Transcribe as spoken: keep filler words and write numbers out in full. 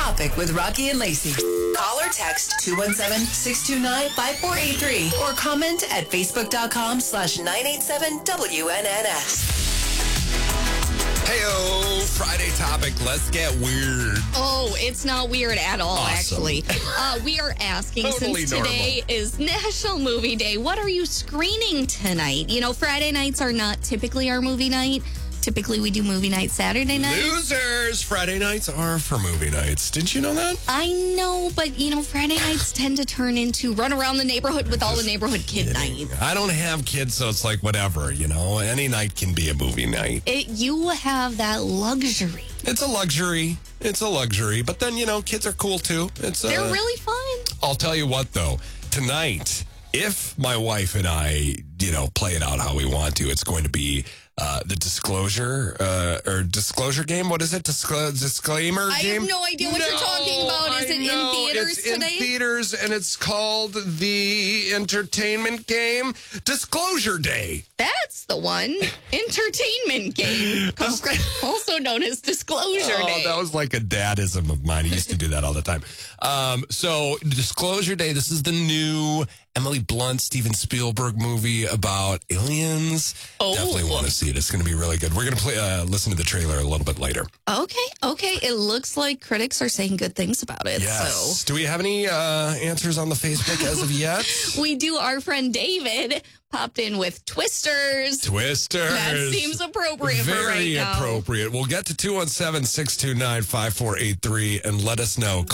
Topic with Rocky and Lacey. Call or text two one seven, six two nine, five four eight three or comment at facebook.com slash 987 WNNS. Heyo, Friday topic. Let's get weird. Oh, it's not weird at all, Awesome. actually. Uh, we are asking, Totally since today normal. is National Movie Day, what are you screening tonight? You know, Friday nights are not typically our movie night. Typically, we do movie night Saturday night. Losers. Friday nights are for movie nights. Didn't you know that? I know, but, you know, Friday nights tend to turn into run around the neighborhood with all the neighborhood kid night. I don't have kids, so it's like whatever, you know. Any night can be a movie night. It, you have that luxury. It's a luxury. It's a luxury. But then, you know, kids are cool, too. It's uh, They're really fun. I'll tell you what, though. Tonight, if my wife and I, you know, play it out how we want to, it's going to be uh, the disclosure uh, or disclosure game. What is it? Discla- disclaimer I game? have no idea what you're talking about. Is I it know. in theaters it's today? in theaters, and it's called the entertainment game Disclosure Day. That's the one. Entertainment game. Also known as Disclosure Oh, Day. that was like a dadism of mine. I used to do that all the time. Um, so, Disclosure Day, this is the new Emily Blunt, Steven Spielberg movie about aliens. Oh. Definitely want to see it. It's going to be really good. We're going to play, uh, listen to the trailer a little bit later. Okay, okay. It looks like critics are saying good things about it. Yes. Do we have any uh, answers on the Facebook as of yet? So we do. Our friend David popped in with Twisters. Twisters. That seems appropriate Very for right now. appropriate. We'll get to two one seven, six two nine, five four eight three and let us know.